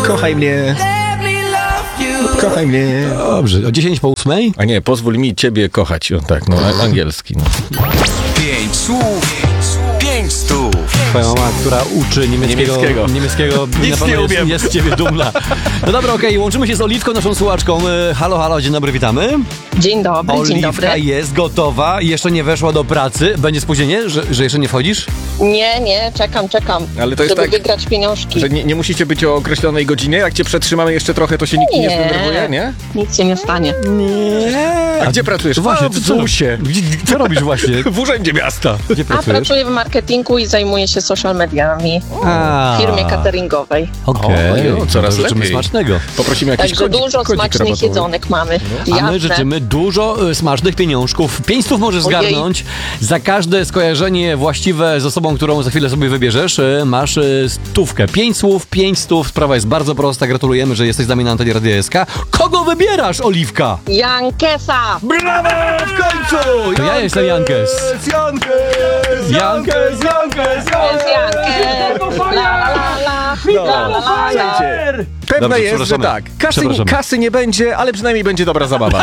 Kochaj mnie. Kochaj mnie. Dobrze, o 10:08? A nie, pozwól mi ciebie kochać. O, tak, no, angielski. No. 5 słów, 5 stów. Twoja mama, która uczy niemieckiego Nic na nie pewno umiem. jest z ciebie dumna. No dobra, okej, łączymy się z Oliwką, naszą słuchaczką. Halo, halo, dzień dobry, witamy. Dzień dobry, dzień dobry. Oliwka jest gotowa, jeszcze nie weszła do pracy. Będzie spóźnienie, że jeszcze nie wchodzisz? Nie, czekam, Ale to jest żeby tak, wygrać pieniążki. że nie musicie być o określonej godzinie. Jak cię przetrzymamy jeszcze trochę, to się nikt nie zdenerwuje, nie? Nic się nie stanie. A gdzie pracujesz? To właśnie, w ZUS-ie. Co robisz właśnie? W urzędzie miasta. Gdzie A pracujesz? pracuję w marketingu i zajmuję się social mediami w firmie cateringowej. Okej, O, coraz to życzymy lepiej. smacznego. Poprosimy jakiś Także dużo smacznych rabatowy. jedzonek mamy. A my Jasne. życzymy dużo smacznych pieniążków. 500 możesz Ojej. zgarnąć. Za każde skojarzenie właściwe z osobą, którą za chwilę sobie wybierzesz, masz 100. 5 słów, 5 stów. Sprawa jest bardzo prosta. Gratulujemy, że jesteś z nami na antenie Radia SK. Kogo wybierasz, Oliwka? Jankesa! Brawo! W końcu! To ja jestem Jankes. Jankes! Jankes! To jest Jankes! La, la, la, la, la, la, la. Pewne Dobrze, jest, że przepraszamy. tak. Przepraszamy. Kasy nie będzie, ale przynajmniej będzie dobra zabawa.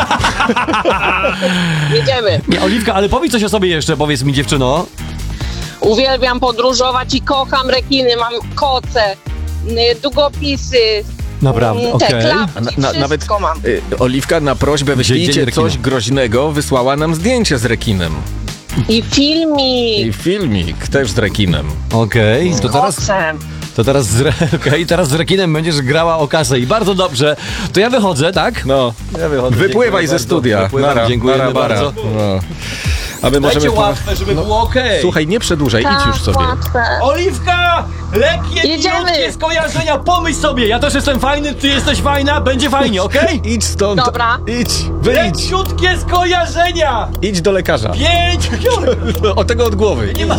Jedziemy. Nie, Oliwka, ale powiedz coś o sobie jeszcze, powiedz mi, dziewczyno. Uwielbiam podróżować i kocham rekiny. Mam koce, długopisy, Naprawdę, te okej. klapki, Nawet wszystko mam. Oliwka na prośbę Dzień wyślijcie rekina. coś groźnego, wysłała nam zdjęcie z rekinem. I filmik. I filmik też z rekinem. Okej, Kocem. teraz z rekinem będziesz grała o kasę i bardzo dobrze. To ja wychodzę, tak? No, Ja wychodzę. wypływaj Dziękuję ze bardzo. studia. Wypływam, dziękujemy bardzo. No. A my Dajcie możemy... łatwe, żeby było okej. Słuchaj, nie przedłużaj, idź już sobie. Łatwe. Oliwka! Lekkie, Jedziemy. milutkie skojarzenia, pomyśl sobie. Ja też jestem fajny, ty jesteś fajna, będzie fajnie, okej? Idź stąd. Dobra. Idź, wyjdź. Leciutkie skojarzenia! Idź do lekarza. 5! O tego od głowy. Nie ma...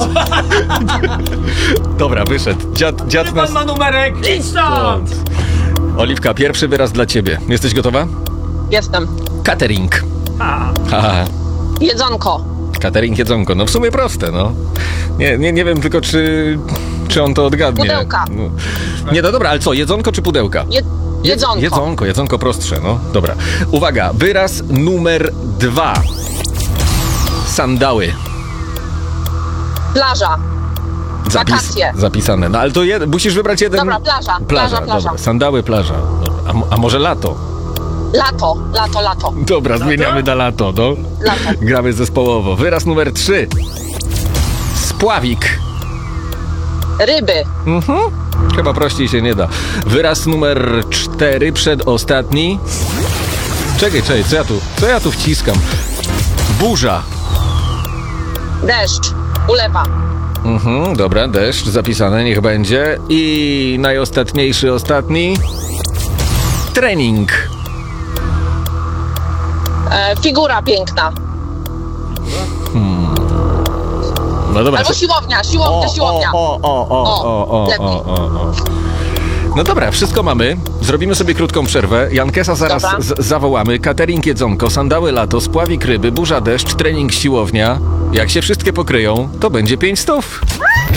Dobra, wyszedł. Dziad Pan nas... ma numerek! Idź stąd! Oliwka, pierwszy wyraz dla ciebie. Jesteś gotowa? Jestem. Catering. Haha. Jedzonko. Catering, jedzonko. No w sumie proste, no. Nie wiem tylko, czy on to odgadnie. Pudełka. No. Nie, no dobra, ale co, jedzonko czy pudełka? Jedzonko. Jedzonko prostsze, no. Dobra. Uwaga, wyraz numer 2. Sandały. Plaża. Wakacje. Zapisane. No ale to musisz wybrać jeden... Dobra, plaża. Plaża. Dobra. Sandały, plaża. Dobra. A może lato? Lato. Dobra, zmieniamy na lato, no. Lato. Gramy zespołowo. Wyraz numer 3. Spławik. Ryby. Chyba prościej się nie da. Wyraz numer 4, przedostatni. Czekaj, co ja tu wciskam? Burza. Deszcz. Ulewa. Dobra, deszcz, zapisane, niech będzie. I najostatniejszy, ostatni. Trening. Figura piękna. No dobra. Albo siłownia. Lepiej. No dobra, wszystko mamy. Zrobimy sobie krótką przerwę. Jankesa zaraz Dobra. zawołamy. Catering, jedzonko, sandały, lato, spławik ryby, burza, deszcz, trening, siłownia. Jak się wszystkie pokryją, to będzie 500.